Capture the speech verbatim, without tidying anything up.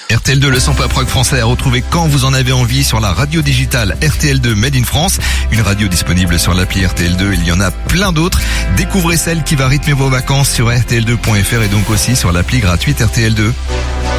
R T L deux, le cent pop rock français à retrouver quand vous en avez envie sur la radio digitale R T L deux Made in France. Une radio disponible sur l'appli R T L deux. Il y en a plein d'autres. Découvrez celle qui va rythmer vos vacances sur R T L deux point F R et donc aussi sur l'appli gratuite R T L deux.